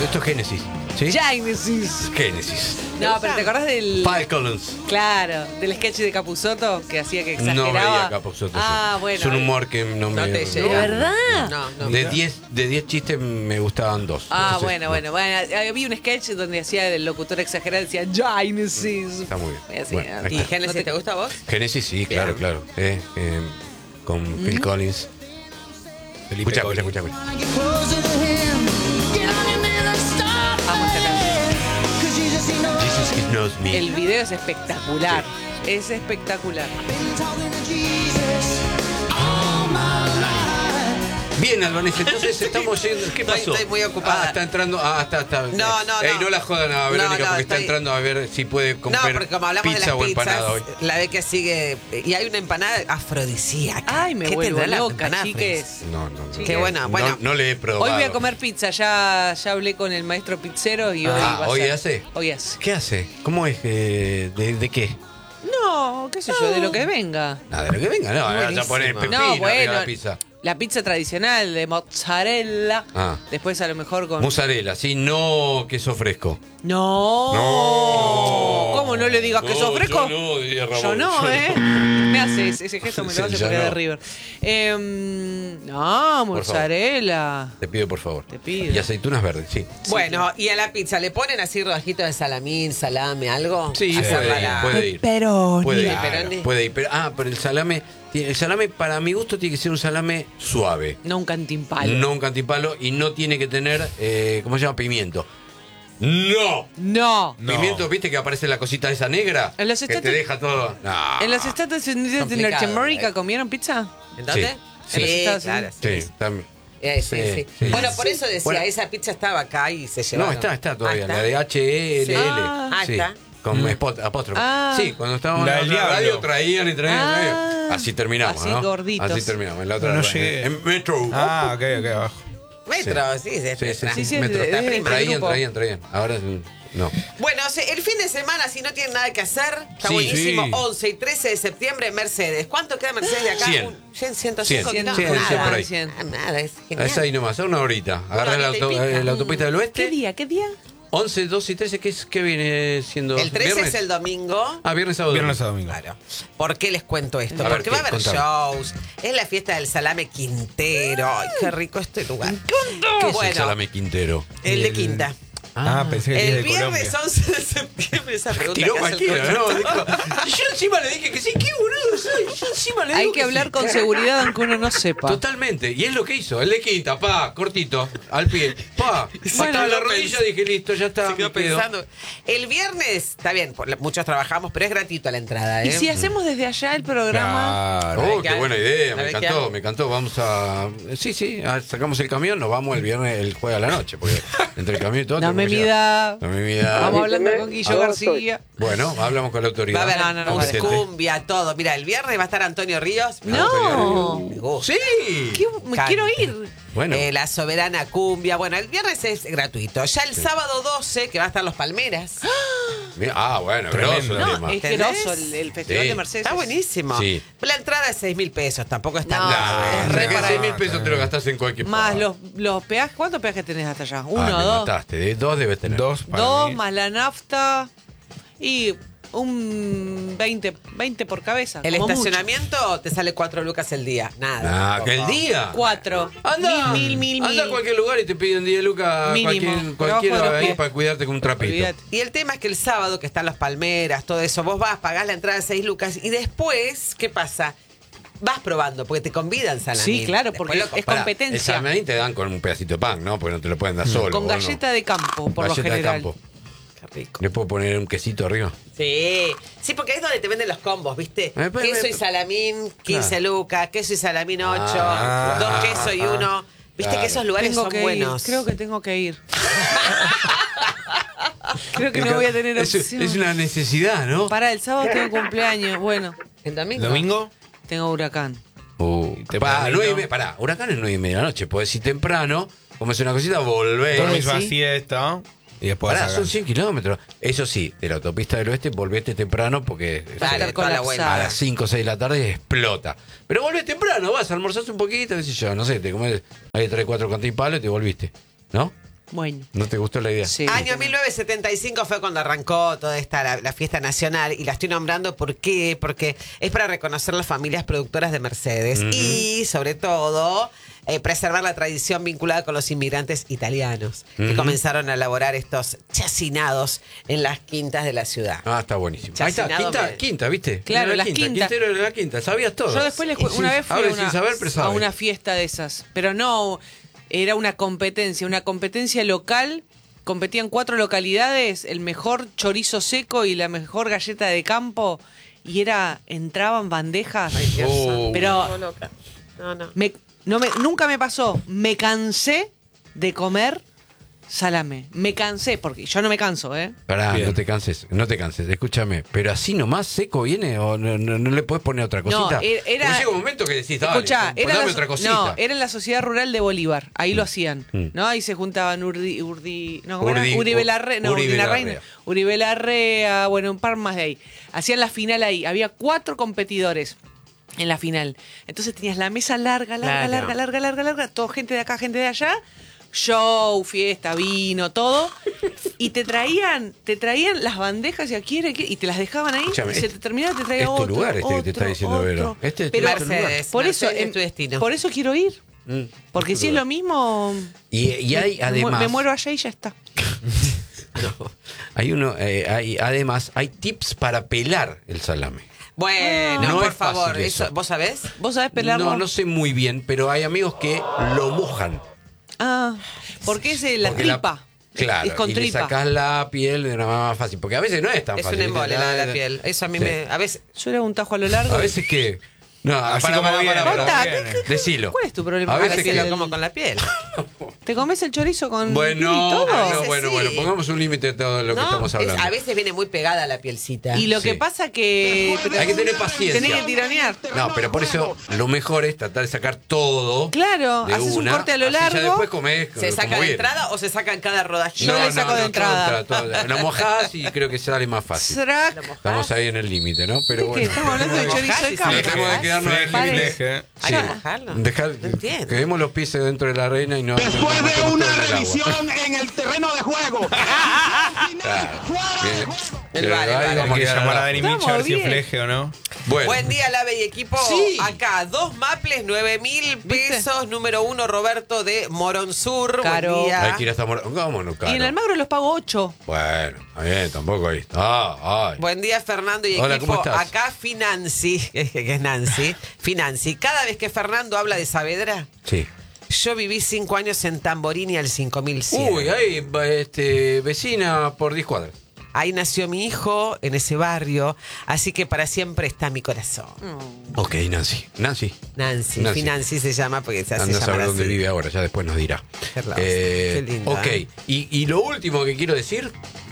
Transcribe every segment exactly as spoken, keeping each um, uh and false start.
esto es Génesis. ¿Sí? Genesis. Génesis. No, pero ¿te acordás del. Phil Collins. Claro, del sketch de Capusotto que hacía que exageraba? No veía Capusotto. Ah, bueno. Es un humor que no, No me. te ¿De llega. verdad? No, no. De diez de diez chistes me gustaban dos. Ah, Entonces, bueno, no. bueno, bueno. Había un sketch donde hacía el locutor exagerado, decía Genesis. Está muy bien. Y así, Bueno, ¿no? ahí ¿Y está. Génesis No te- te gusta a vos? Génesis, sí, claro, Bien. claro. Eh, eh, con Phil Collins. Felipe Escucha, Collins. escucha, escucha. Amo esta canción. Jesus He Knows Me. El video es espectacular. Es espectacular. Bien, Albanese, entonces estamos yendo. ¿Qué Estoy- pasó? estoy muy ocupada. Ah, está entrando. Ah, está, está. No, no, Ey, no. no la jodan a No, Verónica no, porque está estoy- entrando a ver si puede No, comer porque como hablamos pizza de o las empanada hoy. pizzas, la ve que sigue. Y hay una empanada afrodisíaca. Ay, me ¿Qué vuelvo tendrá la loca, empanada chiques. No, no, no. Sí. Qué buena, No, bueno. no le he probado. Hoy voy a comer pizza. Ya, ya hablé con el maestro pizzero y hoy Ah, va a ¿hoy ser. hace? Hoy hace. ¿Qué hace? ¿Cómo es? eh, de, ¿De qué? No, qué sé yo, de lo que venga. Nada, de lo que venga, no. Buenísimo. Ya poner pepino No, arriba de bueno. la pizza. La pizza tradicional de mozzarella. Ah. Después a lo mejor con. Mozzarella, sí, no queso fresco. No. No. ¿Cómo no le digas queso No, fresco? yo no, diría Ramón. Yo no, ¿eh? Me hace ese, ese gesto, me Sí, lo hace ya porque es de no. River. Eh, no, Por mozzarella. Te pido, por favor. Te pido. Y aceitunas verdes, sí. Bueno, y a la pizza, ¿le ponen así rodajitos de salamín, salame, algo? Sí, Hacerla puede ir, la- puede ir. Pepperoni. Puede ir, Pepperoni. puede ir. Pero, ah, pero el salame, tiene- el salame para mi gusto tiene que ser un salame suave. No un cantimpalo. No un cantipalo y no tiene que tener, eh, ¿cómo se llama? Pimiento. ¡No! No. No. Pimiento, ¿viste que aparece la cosita esa negra? En los que Estados- te deja todo. No. ¿En los Estados Unidos de Complicado, Norteamérica eh. comieron pizza? ¿En dónde? Sí, Sí, sí. claro, sí. Sí, también. Eh, sí, Sí, sí. sí. Bueno, por eso decía, Bueno. esa pizza estaba acá y se llevó. No, está, está todavía. Ah, La de H E L L. Sí. Ah, Sí, está. con spot, apóstrofe. Ah. Sí, cuando estábamos La en del la otra diablo. radio traían y traían. y traían. Ah. Así terminamos, Así ¿no? gorditos. Así terminamos. En la otra No radio. llegué. En Metro. Ah, ok, ok, abajo. Metro, sí, sí, Sí, sí, sí, sí, sí, Metro. es de- es de traían, grupo. traían, traían. Ahora no. Bueno, o sea, el fin de semana, si no tienen nada que hacer, está Sí. buenísimo. Sí. once y trece de septiembre, Mercedes. ¿Cuánto queda Mercedes de acá? cien. Un- cien, ciento cinco cien, kilómetros. cien, cien por ahí. cien. Ah, nada, es genial. Es ahí nomás, a una horita. Agarrar la, horita y auto- pica. eh, la autopista del oeste. ¿Qué día? ¿Qué día? once, doce y trece, ¿qué, es, qué viene siendo? El trece ¿Viernes? es el domingo. Ah, viernes, sábado. Viernes a domingo. domingo. Claro. ¿Por qué les cuento esto? A ver, Porque ¿qué? va a haber Contame. shows. Es la fiesta del salame Quintero. Ay, qué rico este lugar. ¿Qué es Bueno, el salame Quintero? el de Quinta. Ah, pensé que era El de Colombia. viernes once de septiembre, esa pregunta Tiró que hace el cualquiera, coche. ¿no? Dijo, y yo encima le dije que sí, qué boludo soy. Yo encima le Hay digo que hablar sí. con seguridad aunque uno no sepa. Totalmente, y es lo que hizo, el de quinta, pa, cortito, al pie, pa, Bueno, hasta la lo rodilla pens- dije, listo, ya está, Se quedó me quedo. pensando. El viernes, está bien, por la- muchos trabajamos, pero es gratuito la entrada, ¿eh? ¿Y si hacemos desde allá el programa? Claro. Oh, A ver qué qué buena hago. idea, A me ver qué encantó, hago. me encantó. Vamos a. Sí, sí, a- sacamos el camión, nos vamos el viernes, el jueves a la noche, porque entre el camión y todo. Dame tenemos mi que llegar. edad. Dame mi edad. Vamos hablando con Guillo Ah, García. Bueno, hablamos con la autoridad. Va a haber No, no, no, un competente. cumbia, todo. Mira, el viernes va a estar Antonio Ríos. No. Me gusta. Sí. ¿Qué- me Canta. quiero ir. Bueno, Eh, la Soberana Cumbia. Bueno, el viernes es gratuito. Ya el sábado doce, que va a estar Los Palmeras. mira, ah, bueno, Tremendo. grosso el No, tema. es ¿Entendés? grosso el, el festival Sí. de Mercedes. Está buenísimo. Sí. La entrada es seis mil pesos, tampoco está No, nada. es Nah, re es que para- seis mil pesos te lo gastás en cualquier Más pava. los, los peajes. ¿Cuántos peajes tenés hasta allá? Ah, Uno, me dos. mataste, de dos debes tener. Dos para Dos mí. más la nafta y un veinte, veinte por cabeza. El como mucho. estacionamiento te sale cuatro lucas el día. Nada. Ah, que el día. Cuatro. Anda, Mil, mil, mil, anda a mil. cualquier lugar y te piden diez lucas Mínimo. cualquier, Por abajo de los cualquiera ahí pies. para cuidarte con un trapito. Olvídate. Y el tema es que el sábado, que están Los Palmeras, todo eso, vos vas, pagás la entrada de seis lucas y después, ¿qué pasa? Vas probando, porque te convidan salamín. Sí, claro, Después porque lo es compras. Pará, competencia. El salmín te dan con un pedacito de pan, ¿no? Porque no te lo pueden dar solo. Con ¿o galleta no? de campo, por Galleta lo de general. campo. Qué rico. ¿Le puedo poner un quesito arriba? Sí, sí, porque ahí es donde te venden los combos, ¿viste? Eh, pero- queso y pero- salamín, quince Claro. lucas, queso y salamín ocho, Ah, dos ah, quesos y ah, uno. ¿Viste claro. que esos lugares Tengo son que buenos? ir. Creo que tengo que ir. Creo que no voy a tener es, opción. es una necesidad, ¿no? Para el sábado tengo cumpleaños. Bueno, ¿El domingo? ¿Domingo? tengo huracán. Uh, te pará, permito. nueve y me- pará, huracán es nueve y media de la noche. Podés ir temprano, comes una cosita, volvés. Dormís sí. una siesta y después Pará, acá. son cien kilómetros. Eso sí, de la autopista del oeste volvete temprano porque Dale, eh, toda la a vuelta. las cinco o seis de la tarde explota. Pero volvés temprano, vas, almorzás un poquito, qué sé yo, no sé, te comes ahí tres, cuatro cantipalos y te volviste. ¿No? Bueno. ¿No te gustó la idea? Sí. Año mil novecientos setenta y cinco fue cuando arrancó toda esta la, la fiesta nacional y la estoy nombrando ¿por qué? Porque es para reconocer las familias productoras de Mercedes uh-huh. y sobre todo eh, preservar la tradición vinculada con los inmigrantes italianos uh-huh. que comenzaron a elaborar estos chacinados en las quintas de la ciudad. Ah, está buenísimo. Ahí está, Chacinado quinta, me- quinta, ¿viste? Claro, Era la las quinta, quintas. Quintero de la quinta, sabías todo. Yo después les, cu- Sí, una sí. vez fui Ahora a una, sin saber, pero a sabe. una fiesta de esas, pero no, era una competencia, una competencia local, competían cuatro localidades, el mejor chorizo seco y la mejor galleta de campo, y era, entraban bandejas, Oh. pero No, loca. No, no. me, no me, nunca me pasó, me cansé de comer salame, me cansé, porque yo no me canso, ¿eh? Pará, Bien. no te canses, no te canses, escúchame. Pero así nomás seco viene o no, no- no le puedes poner otra No, cosita. era- era- Porque llega un momento que decís, dale, Escuchá, era, poname la, otra cosita. no, era en la Sociedad Rural de Bolívar, ahí lo hacían, Mm. ¿no? Ahí se juntaban Urdi, Urdi, no, ¿cómo Urdi- era? Uribe Larrea, no, Uribe Uribe Larrea, Larrea. Uribe Larrea, bueno, un par más de ahí. Hacían la final ahí, había cuatro competidores en la final. Entonces tenías la mesa larga, larga, Claro. larga, larga, larga, larga, todo gente de acá, gente de allá. Show, fiesta, vino, todo. Y te traían, te traían las bandejas y aquí y te las dejaban ahí. Escúchame, y se es- te terminaba, te traía es tu otro, lugar este que te está otro, diciendo Vero. otro. Este es tu Pero- lugar. Mercedes. por eso, Mercedes em, es tu destino. por eso quiero ir. Mm, Porque es tu si es lugar. lo mismo, Y, y hay me, además. me muero allá y ya está. No, hay uno, eh, hay, además, hay tips para pelar el salame. Bueno, No por es fácil favor, eso. eso. ¿Vos sabés? ¿Vos sabés pelarlo? No, no sé muy bien, pero hay amigos que lo mojan. Ah, porque es de la Porque la- tripa. Claro, es con y le tripa. sacás la piel de una manera más fácil. Porque a veces no es tan Es fácil. un embole la de la piel. Eso a mí Sí. me. A veces. Yo le hago un tajo a lo largo. A veces que. No, Así para, como para, viene, para, como para. Corta, viene. ¿qué- qué- Decilo. ¿Cuál es tu problema? A A veces veces que- lo como con la piel. ¿Te comes el chorizo con Bueno, piel y todo? A bueno, veces bueno, sí. bueno, pongamos un límite a todo lo que No, estamos es- hablando. a veces viene muy pegada la pielcita. Y lo Sí. que pasa que... Hay que tener paciencia. Tenés que tironear. No, pero por eso lo mejor es tratar de sacar todo. Claro, de haces un una, corte a lo así ya largo. después comés ¿Se como saca de viene. entrada o se saca en cada rodajita? Yo le saco de entrada. todo, todo. Lo mojás y creo que sale más fácil. Srac. Estamos ahí en el límite, ¿no? Pero ¿Qué? bueno. Estamos hablando de chorizo de Sí, campo. Dejemos de quedarnos en el Pare. límite. Fleje. Hay Sí. que mojarlo. Dejar, No entiendo. que demos los pies dentro de la arena y no. Después no de metemos una todo en el agua. revisión en el terreno de juego. Claro. Bien. El Pero vale, ahí vale. vamos Hay que quedar llamar a abajo. Dani Micha a ver Estamos si es bien. fleje o no. Bueno. Buen día, Lave y equipo. Sí. Acá, dos maples, nueve mil ¿Viste? pesos. Número uno, Roberto de Moronsur. Caro. Buen día. Hay que ir hasta Mor- ¿Cómo no, caro? Y en Almagro los pago ocho. Bueno, está bien, tampoco ahí. Ah, ay. Buen día, Fernando y Hola, equipo. ¿cómo estás? Acá Finanzi, que es Nancy. Finanzi. Cada vez que Fernando habla de Saavedra, Sí. yo viví cinco años en Tamborini al cinco mil cien. Uy, ahí, va, este, vecina por diez cuadras. Ahí nació mi hijo, en ese barrio, así que para siempre está mi corazón. Ok, Nancy. Nancy. Nancy, Nancy. Finanzi se llama porque se hace Anda a saber llamar dónde así. vive ahora, ya después nos dirá. Qué hermoso. Eh, Qué lindo, ok, ¿eh? y, y lo último que quiero decir,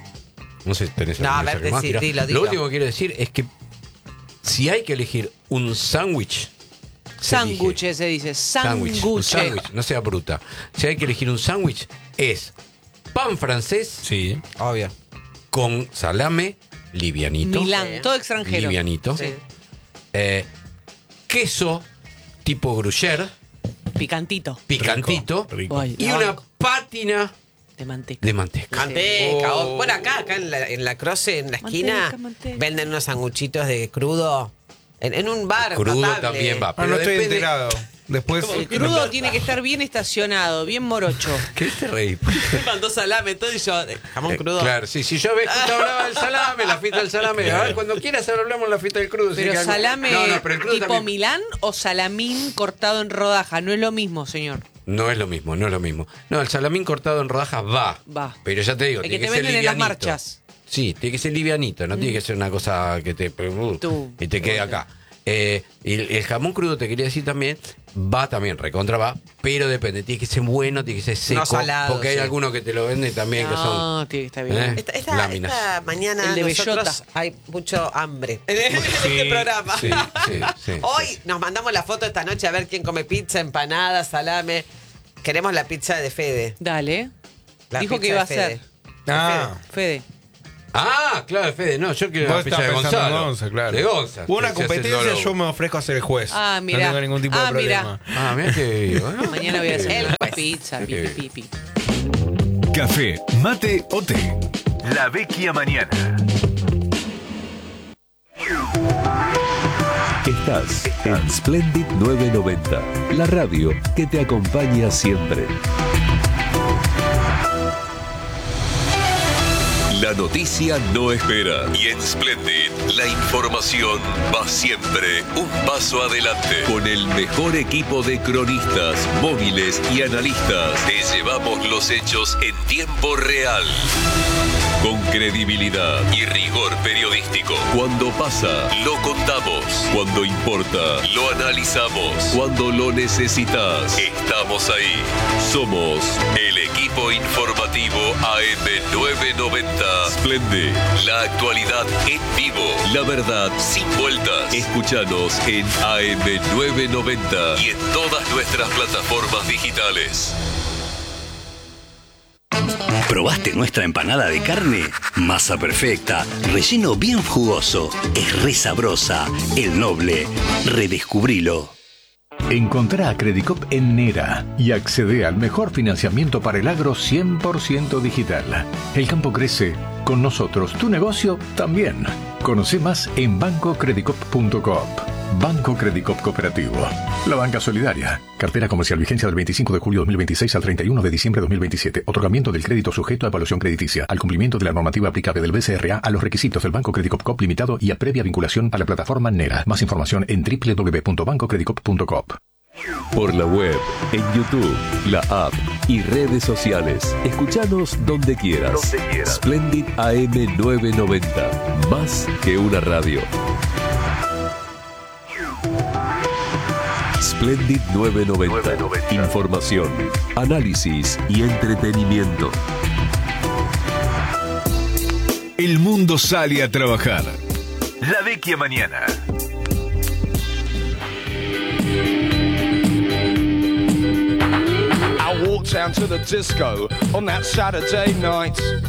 no sé si tenés No, algún a ver, mensaje más, decí- tirá. dilo, Lo dilo. último que quiero decir es que si hay que elegir un sándwich, se Sándwich elige. se dice. Sándwich, un Sándwich. sándwich, no sea bruta. Si hay que elegir un sándwich, es pan francés Sí. Obvio. con salame livianito. Milán, Sí. todo extranjero. Livianito. Sí. Eh, queso tipo gruyère, Picantito. picantito. Rico, rico. Ay, Y la una banco. pátina De manteca. de manteca. Manteca. Oh. o- Bueno, acá, acá en la, en la Croce, en la esquina, Manteca, manteca. venden unos sanguchitos de crudo. En, en un bar. Crudo notable. también va. Ah, Pero no estoy depende- enterado. Después. El crudo tiene que estar bien estacionado, bien morocho. ¿Qué te reí? Me mandó salame, todo y yo, eh, jamón crudo. Claro, sí, si yo había escuchado hablar del salame, la fiesta del salame. A ver, cuando quieras ahora hablamos de la fiesta del crudo. sí Pero que algo- salame No, no, pero el crudo tipo también- Milán o salamín cortado en rodaja. No es lo mismo, señor. No es lo mismo, no es lo mismo. No, el salamín cortado en rodajas va. Va. Pero ya te digo, El tiene que te ser venden en las livianito. marchas. Sí, tiene que ser livianito, no tiene que ser una cosa que te uh, Tú. y te quede acá. Eh, y el, el jamón crudo, te quería decir también, va también, recontra va, pero depende, tiene que ser bueno, tiene que ser seco, No salado, porque hay sí. algunos que te lo venden también que son No, tiene que estar bien. ¿Eh? Esta, esta- láminas. esta mañana El de nosotros bellota. hay mucho hambre en este programa. Sí, sí, sí, Hoy sí. nos mandamos la foto esta noche a ver quién come pizza, empanada, salame. Queremos la pizza de Fede. Dale. La Dijo pizza que iba a de Fede. ser. Ah. Fede. Ah, claro, Fede, no, yo quiero la Vos pizza estás de pensando en Gonzalo. Gonza, claro. De Gonza. Hubo una que se hace el competencia, dólar. yo me ofrezco a ser el juez. Ah, mirá. No tengo ningún tipo Ah, de mirá. problema. Ah, mira que bueno. Mañana voy a hacer El una juez. pizza, Qué pipi, pipi. Café, mate o té. La Vecchia Mañana. Estás en Splendid novecientos noventa, la radio que te acompaña siempre. La noticia no espera y en Splendid la información va siempre un paso adelante. Con el mejor equipo de cronistas, móviles y analistas, te llevamos los hechos en tiempo real. Con credibilidad y rigor periodístico. Cuando pasa, lo contamos. Cuando importa, lo analizamos. Cuando lo necesitas, estamos ahí. Somos el equipo informativo A M novecientos noventa. Splendid, la actualidad en vivo. La verdad sin vueltas. Escúchanos en A M novecientos noventa y en todas nuestras plataformas digitales. ¿Probaste nuestra empanada de carne? Masa perfecta, relleno bien jugoso, es re sabrosa. El Noble, redescubrilo. Encontrá a Credicop en Nera y accede al mejor financiamiento para el agro cien por ciento digital. El campo crece, con nosotros tu negocio también. Conoce más en banco credicop punto coop. Banco Credicop Cooperativo. La banca solidaria. Cartera comercial vigencia del veinticinco de julio de dos mil veintiséis al treinta y uno de diciembre de dos mil veintisiete. Otorgamiento del crédito sujeto a evaluación crediticia. Al cumplimiento de la normativa aplicable del B C R A a los requisitos del Banco Credicop Coop Limitado y a previa vinculación a la plataforma Nera. Más información en doble u doble u doble u punto banco credicop punto coop. Por la web, en YouTube, la app y redes sociales. Escuchanos donde quieras. Donde quieras. Splendid A M novecientos noventa. Más que una radio. Splendid novecientos noventa. Información, análisis y entretenimiento. El mundo sale a trabajar. La Vecchia Mañana. I walked down to the disco on that Saturday night.